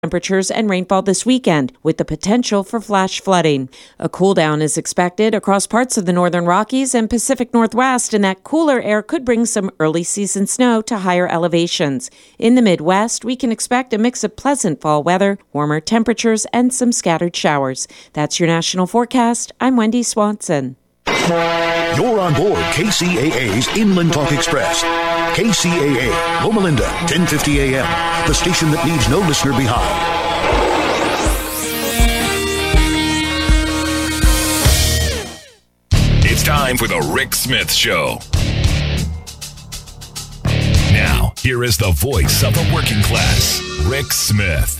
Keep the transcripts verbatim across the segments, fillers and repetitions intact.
temperatures and rainfall this weekend, with the potential for flash flooding. A cool down is expected across parts of the northern Rockies and Pacific Northwest, and that cooler air could bring some early season snow to higher elevations. In the Midwest, we can expect a mix of pleasant fall weather, warmer temperatures, and some scattered showers. That's your national forecast. I'm Wendy Swanson. You're on board K C A A's Inland Talk Express. K C A A, Loma Linda, ten fifty a.m., the station that leaves no listener behind. It's time for the Rick Smith Show. Now, here is the voice of the working class, Rick Smith.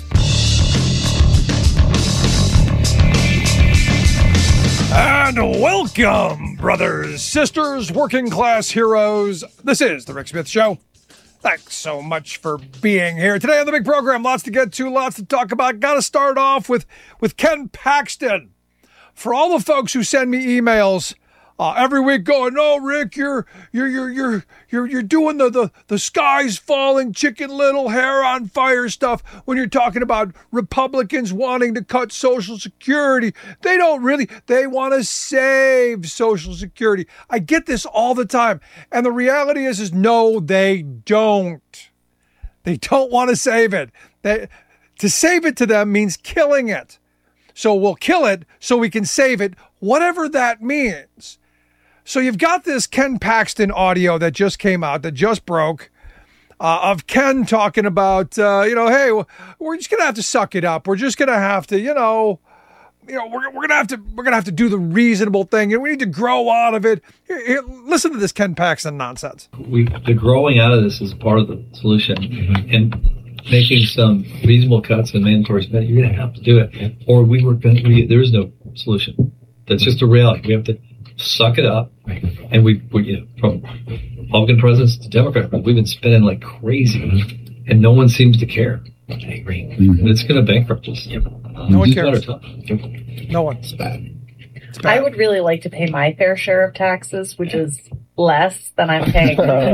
And welcome, brothers, sisters, working class heroes. This is the Rick Smith Show. Thanks so much for being here. Today on the big program, lots to get to, lots to talk about. Got to start off with, with Ken Paxton. For all the folks who send me emails uh, every week going, "No, Rick, you're you're you're you're you're you're doing the, the the sky's falling, chicken little, hair on fire stuff when you're talking about Republicans wanting to cut Social Security. They don't really, they want to save Social Security." I get this all the time. And the reality is, is no, they don't. They don't want to save it. They, to save it to them means killing it. So we'll kill it so we can save it, whatever that means. So you've got this Ken Paxton audio that just came out, that just broke, uh, of Ken talking about, uh, you know, hey, we're just going to have to suck it up. We're just going to have to, you know, you know, we're, we're going to have to, we're going to have to do the reasonable thing, and we need to grow out of it. Here, here, listen to this Ken Paxton nonsense. We, the growing out of this is part of the solution, mm-hmm. and making some reasonable cuts and mandatory spending. You're going to have to do it, or we were going to, there is no solution. That's just a reality. We have to suck it up, and we, we you know, from Republican presidents to Democrat presidents, we've been spending like crazy, and no one seems to care. I agree. Mm-hmm. And it's going to bankrupt us. Yep. No one cares. No one. It's bad. It's bad. I would really like to pay my fair share of taxes, which is less than I'm paying now.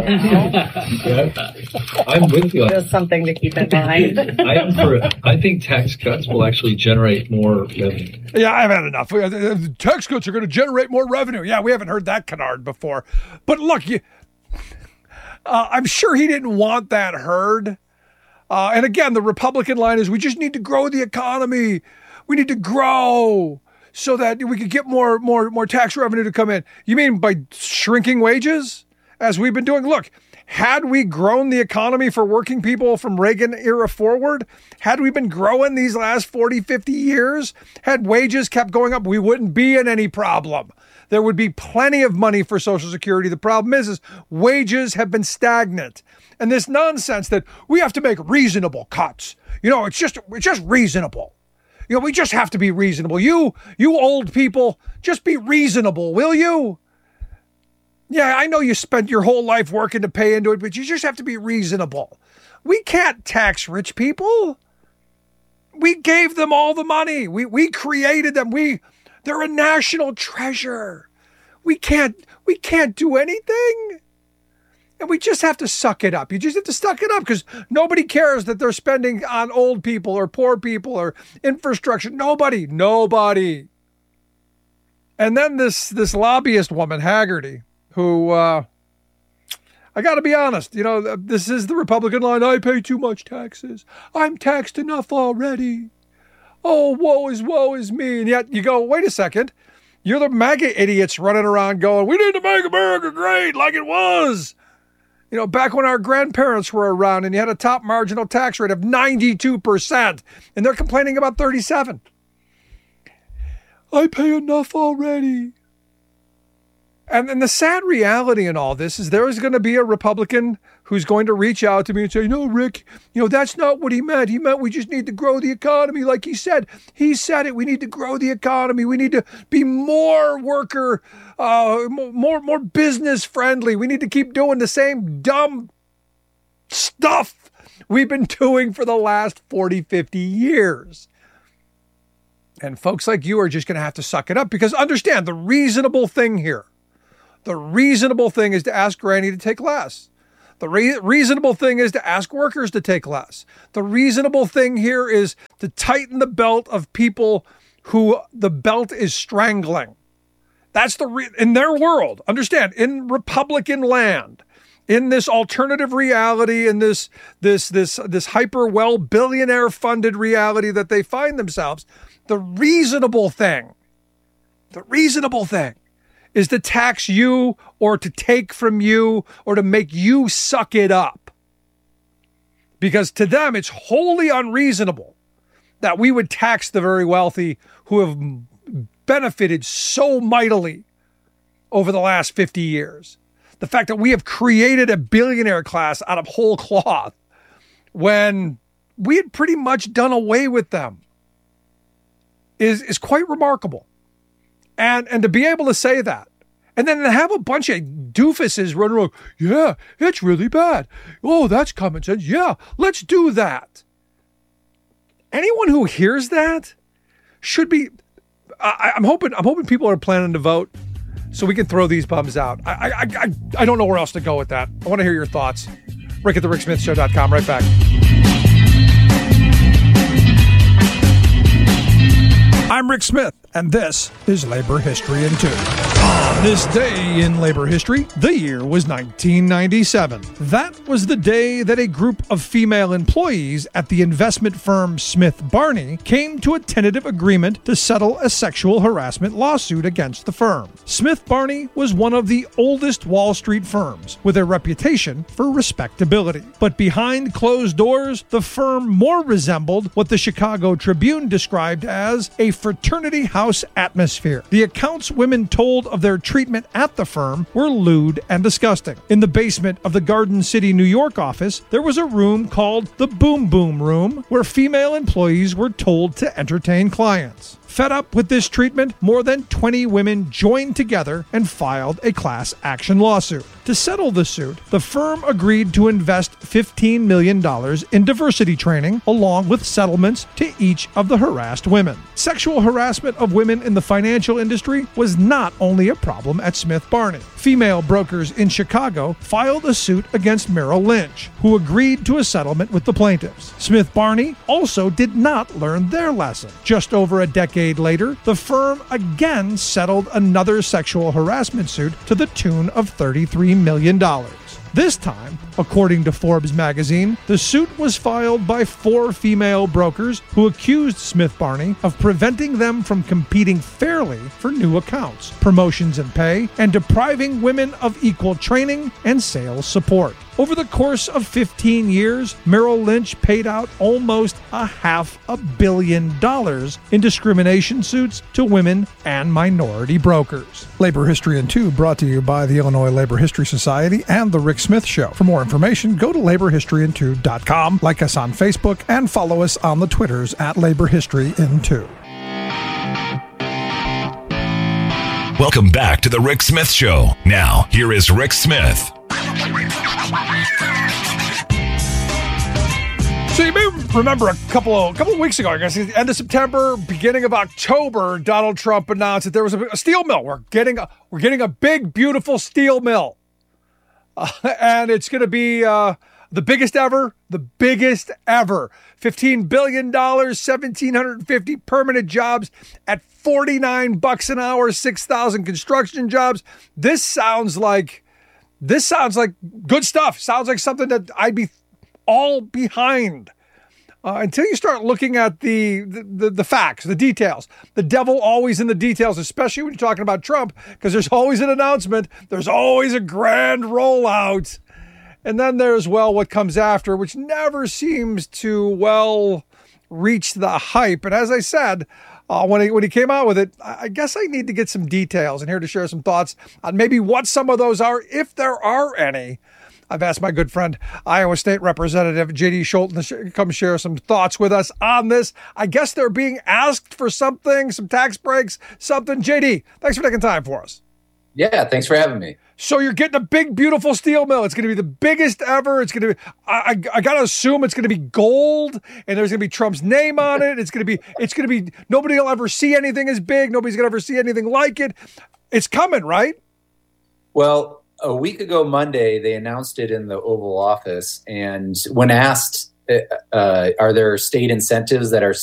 I'm with you. Just something to keep in mind. I am for. I think tax cuts will actually generate more revenue. Yeah, I've had enough. Tax cuts are going to generate more revenue. Yeah, we haven't heard that canard before. But look, you, uh, I'm sure he didn't want that heard. Uh, and again, the Republican line is, we just need to grow the economy. We need to grow so that we could get more, more, more tax revenue to come in. You mean by shrinking wages, as we've been doing? Look, had we grown the economy for working people from Reagan era forward, had we been growing these last forty, fifty years, had wages kept going up, we wouldn't be in any problem. There would be plenty of money for Social Security. The problem is, is wages have been stagnant. And this nonsense that we have to make reasonable cuts. You know, it's just it's just reasonable. You know, we just have to be reasonable. You, you old people, just be reasonable, will you? Yeah, I know you spent your whole life working to pay into it, but you just have to be reasonable. We can't tax rich people. We gave them all the money. We we created them. We they're a national treasure. We can't we can't do anything. And we just have to suck it up. You just have to suck it up because nobody cares that they're spending on old people or poor people or infrastructure. Nobody, nobody. And then this this lobbyist woman, Haggerty, who, uh, I got to be honest, you know, this is the Republican line. I pay too much taxes. I'm taxed enough already. Oh, woe is, woe is me. And yet you go, wait a second. You're the MAGA idiots running around going, we need to make America great like it was. You know, back when our grandparents were around and you had a top marginal tax rate of ninety-two percent and they're complaining about thirty-seven. I pay enough already. And then the sad reality in all this is there is going to be a Republican who's going to reach out to me and say, no, Rick, you know, that's not what he meant. He meant we just need to grow the economy. Like he said, he said it. We need to grow the economy. We need to be more worker, uh, more, more business friendly. We need to keep doing the same dumb stuff we've been doing for the last forty, fifty years. And folks like you are just going to have to suck it up because understand the reasonable thing here. The reasonable thing is to ask Granny to take less. The re- reasonable thing is to ask workers to take less. The reasonable thing here is to tighten the belt of people who the belt is strangling. That's the re- in their world. Understand, in Republican land, in this alternative reality, in this this this this hyper well billionaire funded reality that they find themselves, the reasonable thing, the reasonable thing is to tax you or to take from you or to make you suck it up. Because to them, it's wholly unreasonable that we would tax the very wealthy who have benefited so mightily over the last fifty years. The fact that we have created a billionaire class out of whole cloth when we had pretty much done away with them is, is quite remarkable. And, and to be able to say that, and then to have a bunch of doofuses running around, yeah, it's really bad. Oh, that's common sense. Yeah, let's do that. Anyone who hears that should be, I, I'm hoping, I'm hoping people are planning to vote so we can throw these bums out. I, I, I, I don't know where else to go with that. I want to hear your thoughts. Rick at the rick smith show dot com. Right back. I'm Rick Smith, and this is Labor History in Two. On this day in labor history, the year was nineteen ninety-seven. That was the day that a group of female employees at the investment firm Smith Barney came to a tentative agreement to settle a sexual harassment lawsuit against the firm. Smith Barney was one of the oldest Wall Street firms, with a reputation for respectability. But behind closed doors, the firm more resembled what the Chicago Tribune described as a fraternity house atmosphere. The accounts women told of their treatment at the firm were lewd and disgusting. In the basement of the Garden City, New York office, there was a room called the Boom Boom Room, where female employees were told to entertain clients. Fed up with this treatment, more than twenty women joined together and filed a class action lawsuit. To settle the suit, the firm agreed to invest fifteen million dollars in diversity training, along with settlements to each of the harassed women. Sexual harassment of women in the financial industry was not only a problem at Smith Barney. Female brokers in Chicago filed a suit against Merrill Lynch, who agreed to a settlement with the plaintiffs. Smith Barney also did not learn their lesson. Just over a decade later, the firm again settled another sexual harassment suit to the tune of thirty-three million dollars. This time, according to Forbes magazine, the suit was filed by four female brokers who accused Smith Barney of preventing them from competing fairly for new accounts, promotions and pay, and depriving women of equal training and sales support. Over the course of fifteen years, Merrill Lynch paid out almost a half a billion dollars in discrimination suits to women and minority brokers. Labor History in Two brought to you by the Illinois Labor History Society and The Rick Smith Show. For more information, go to labor history in two dot com, like us on Facebook, and follow us on the Twitters at Labor History in Two. Welcome back to The Rick Smith Show. Now, here is Rick Smith. So you may remember a couple of, a couple of weeks ago, I guess, at the end of September, beginning of October, Donald Trump announced that there was a, a steel mill. We're getting a, we're getting a big, beautiful steel mill. Uh, and it's going to be uh, the biggest ever, the biggest ever. fifteen billion dollars, one thousand seven hundred fifty permanent jobs at forty-nine bucks an hour, six thousand construction jobs. This sounds like, this sounds like good stuff. Sounds like something that I'd be all behind. Uh, until you start looking at the, the the facts, the details. The devil always in the details, especially when you're talking about Trump, because there's always an announcement. There's always a grand rollout. And then there's, well, what comes after, which never seems to, well, reach the hype. And as I said, uh, when, he, when he came out with it, I guess I need to get some details and here to share some thoughts on maybe what some of those are, if there are any. I've asked my good friend, Iowa State Representative J D Scholten, to come share some thoughts with us on this. I guess they're being asked for something, some tax breaks, something. J D, thanks for taking time for us. Yeah, thanks for having me. So you're getting a big, beautiful steel mill. It's going to be the biggest ever. It's going to be, I, I, I got to assume it's going to be gold, and there's going to be Trump's name on it. It's going to be, it's going to be, nobody will ever see anything as big. Nobody's going to ever see anything like it. It's coming, right? Well, a week ago Monday, they announced it in the Oval Office. And when asked, uh, are there state incentives that are